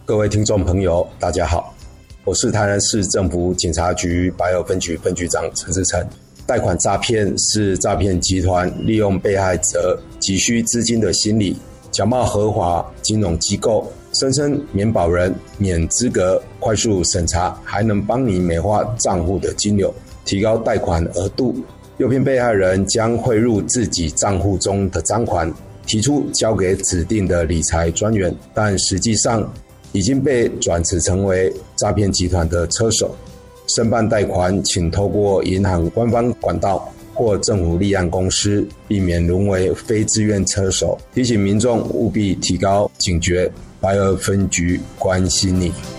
各位听众朋友，大家好，我是台南市政府警察局白河分局分局长陈志成。贷款诈骗是诈骗集团利用被害者急需资金的心理，假冒合法金融机构，声称免保人、免资格、快速审查，还能帮你美化账户的金流，提高贷款额度，诱骗被害人将汇入自己账户中的赃款提出交给指定的理财专员，但实际上已经被转职成为诈骗集团的车手。申办贷款请透过银行官方管道或政府立案公司，避免沦为非自愿车手。提醒民众务必提高警觉，白河分局关心你。